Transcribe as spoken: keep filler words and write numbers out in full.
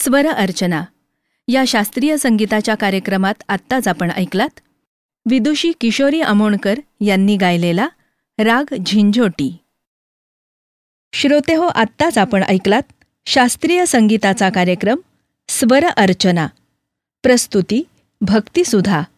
स्वर अर्चना या शास्त्रीय संगीताच्या कार्यक्रमात आत्ताच आपण ऐकलात विदुषी किशोरी अमोणकर यांनी गायलेला राग झिंझोटी. श्रोतेहो, आत्ताच आपण ऐकलात शास्त्रीय संगीताचा कार्यक्रम स्वर अर्चना. प्रस्तुती भक्तिसुधा.